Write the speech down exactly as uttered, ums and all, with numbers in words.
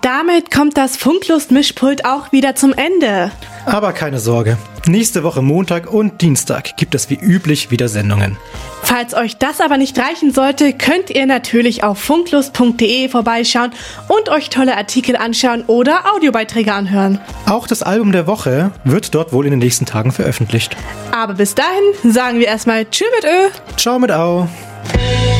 damit kommt das Funklust-Mischpult auch wieder zum Ende. Aber keine Sorge, nächste Woche Montag und Dienstag gibt es wie üblich wieder Sendungen. Falls euch das aber nicht reichen sollte, könnt ihr natürlich auf funklust punkt de vorbeischauen und euch tolle Artikel anschauen oder Audiobeiträge anhören. Auch das Album der Woche wird dort wohl in den nächsten Tagen veröffentlicht. Aber bis dahin sagen wir erstmal Tschüss mit Ö. Ciao mit Au.